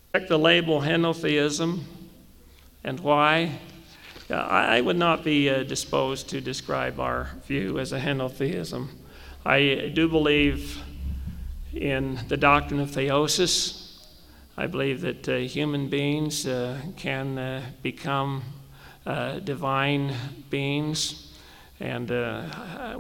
Check the label henotheism. And why? I would not be disposed to describe our view as a henotheism. I do believe in the doctrine of theosis. I believe that human beings can become divine beings, and